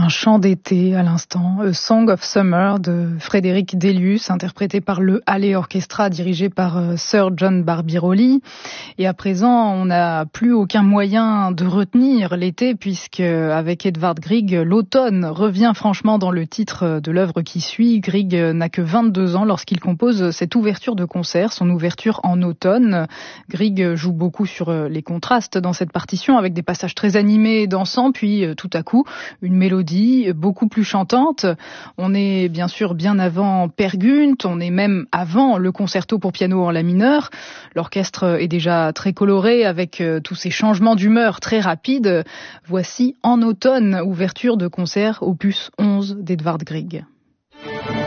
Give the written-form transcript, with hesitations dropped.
un chant d'été à l'instant, A Song of Summer de Frédéric Delius, interprété par le Hallé Orchestra dirigé par Sir John Barbirolli. Et à présent, on n'a plus aucun moyen de retenir l'été puisque avec Edvard Grieg, l'automne revient franchement dans le titre de l'œuvre qui suit. Grieg n'a que 22 ans lorsqu'il compose cette ouverture de concert, son ouverture en automne. Grieg joue beaucoup sur les contrastes dans cette partition avec des passages très animés et dansants, puis tout à coup une mélodie beaucoup plus chantante. On est bien sûr bien avant Peer Gynt, on est même avant le concerto pour piano en la mineur. L'orchestre est déjà très coloré avec tous ces changements d'humeur très rapides. Voici En automne, ouverture de concert opus 11 d'Edvard Grieg.